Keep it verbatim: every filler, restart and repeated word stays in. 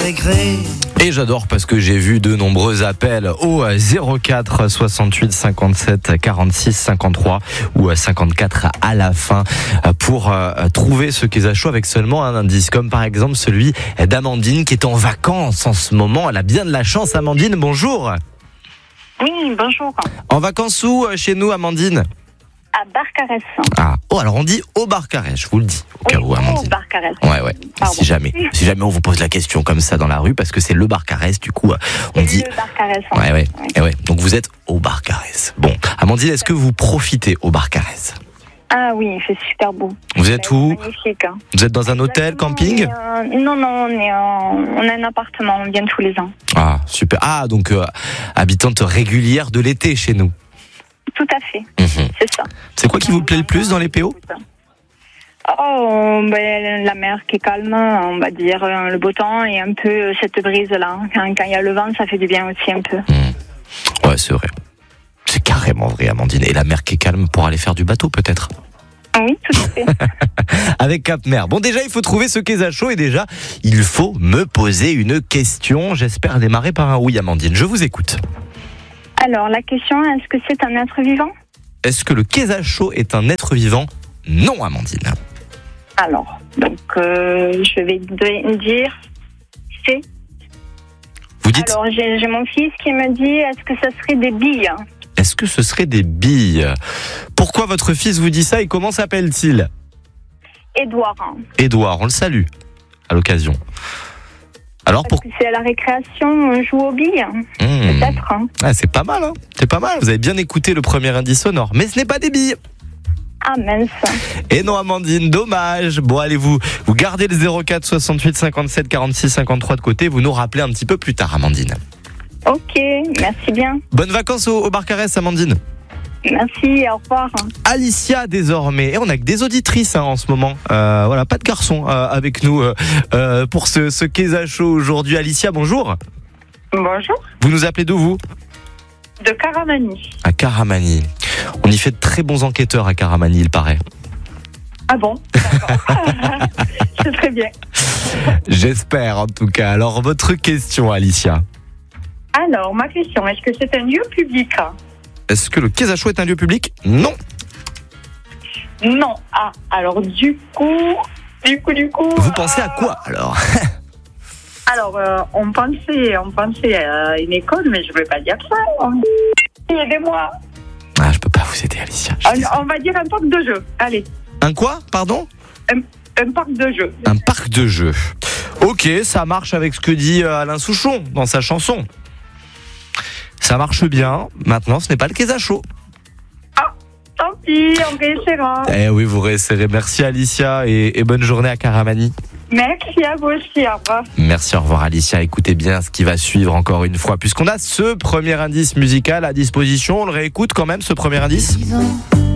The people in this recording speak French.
récré. Et j'adore parce que j'ai vu de nombreux appels au zéro quatre soixante-huit cinquante-sept quarante-six cinquante-trois ou cinquante-quatre à la fin pour trouver ce qu'est à chaud avec seulement un indice, comme par exemple celui d'Amandine qui est en vacances en ce moment. Elle a bien de la chance. Amandine, bonjour. Oui, bonjour. En vacances où chez nous, Amandine? À Barcarès. Ah, oh, alors on dit au Barcarès, je vous le dis, au oui, cas où, Amandine. Au Barcarès. Ouais, ouais. Si jamais, si jamais on vous pose la question comme ça dans la rue, parce que c'est le Barcarès, du coup, on dit. Le Barcarès. Ouais, ouais, oui. Et ouais. Donc vous êtes au Barcarès. Bon, Amandine, est-ce que vous profitez au Barcarès? Ah oui, il fait super beau. Vous êtes où? Magnifique. Hein. Vous êtes dans un hôtel, Exactement, camping? on est, euh, Non, non, on est en, on a un appartement, on vient tous les ans. Ah, super. Ah, donc euh, habitante régulière de l'été chez nous. Tout à fait, Mmh. c'est ça. C'est quoi qui vous plaît le plus dans les P O? Oh, ben, la mer qui est calme, on va dire, le beau temps et un peu cette brise-là. Quand, quand il y a le vent, ça fait du bien aussi un peu. Mmh. Ouais, c'est vrai. C'est carrément vrai, Amandine. Et la mer qui est calme pour aller faire du bateau, peut-être? Oui, tout à fait. Avec Cap Mer. Bon, déjà, il faut trouver ce qu'est à chaud et déjà, il faut me poser une question. J'espère démarrer par un oui, Amandine. Je vous écoute. Alors, la question, est-ce que c'est un être vivant? Est-ce que le quai chaud est un être vivant? Non, Amandine. Alors, donc, euh, je vais de- dire c'est. Vous dites, Alors, j'ai, j'ai mon fils qui me dit, est-ce que ça serait des billes? est-ce que ce serait des billes? Pourquoi votre fils vous dit ça et comment s'appelle-t-il? Édouard. Édouard, on le salue à l'occasion. Alors Parce pour... que c'est à la récréation, on joue aux billes. Mmh. Peut-être. Hein. Ah, c'est pas mal, hein. C'est pas mal. Vous avez bien écouté le premier indice sonore. Mais ce n'est pas des billes. Ah mince. Et non, Amandine, dommage. Bon, allez, vous, vous gardez le zéro quatre soixante-huit cinquante-sept quarante-six cinquante-trois de côté. Vous nous rappelez un petit peu plus tard, Amandine. Ok, merci bien. Bonnes vacances au, au Barcarès, Amandine. Merci, au revoir. Alicia, désormais. Et on a que des auditrices hein, en ce moment. Euh, voilà, pas de garçons euh, avec nous euh, euh, pour ce, ce qu'est à chaud aujourd'hui. Alicia, bonjour. Bonjour. Vous nous appelez d'où, vous? De Caramani. À Caramani. On y fait de très bons enquêteurs à Caramani, il paraît. Ah bon? D'accord. C'est très bien. J'espère, en tout cas. Alors, votre question, Alicia. Alors, ma question, est-ce que c'est un lieu public? Est-ce que le quai à chaud est un lieu public? Non. Non. Ah, alors du coup, du coup, du coup... Vous pensez à quoi, alors? Alors, euh, on pensait, on pensait à une école, mais je ne vais pas dire ça. Aidez-moi. Ah, je peux pas vous aider, Alicia. Je suis On, on va dire un parc de jeux. Allez, Un quoi, pardon? un parc de jeux. Un parc de jeux. Ok, ça marche avec ce que dit euh, Alain Souchon dans sa chanson. Ça marche bien. Maintenant, ce n'est pas le quai à chaud. Ah, tant pis, on réessayera. Eh oui, vous réessayerez. Merci, Alicia, et, et bonne journée à Caramani. Merci à vous aussi, au revoir. Merci, au revoir, Alicia. Écoutez bien ce qui va suivre encore une fois. Puisqu'on a ce premier indice musical à disposition, on le réécoute quand même, ce premier indice.